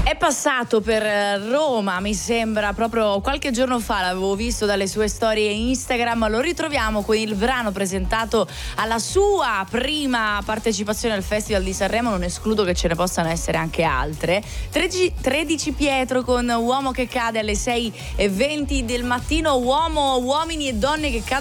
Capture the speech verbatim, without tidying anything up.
È passato per Roma, mi sembra, proprio qualche giorno fa, l'avevo visto dalle sue storie Instagram. Lo ritroviamo con il brano presentato alla sua prima partecipazione al Festival di Sanremo. Non escludo che ce ne possano essere anche altre. tredici Pietro con Uomo che cade alle sei e venti del mattino. Uomo, uomini e donne che cadono